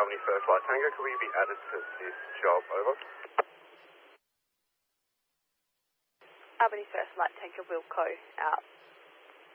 Albany First Light Tango, could we be added to this job, over? Albany First Light Tango Wilco out.